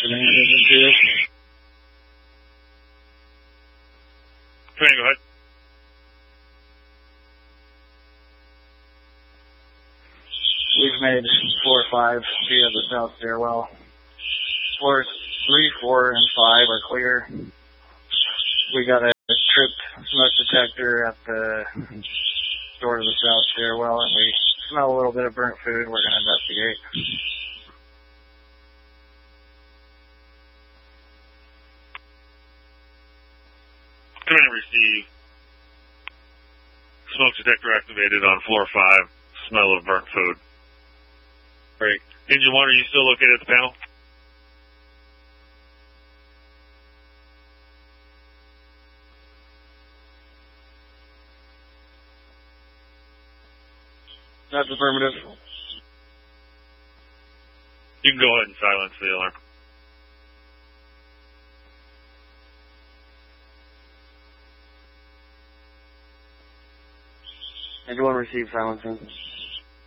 Training, go ahead. We've made 4 or 5 via the south stairwell. Floors 3, 4, and 5 are clear. We got a tripped smoke detector at the door to the south stairwell, and we smell a little bit of burnt food. We're going to investigate. Trying to receive. Smoke detector activated on floor 5. Smell of burnt food. Great. Engine 1, are you still located at the panel? That's affirmative. You can go ahead and silence the alarm. Engine 1 receive silencing.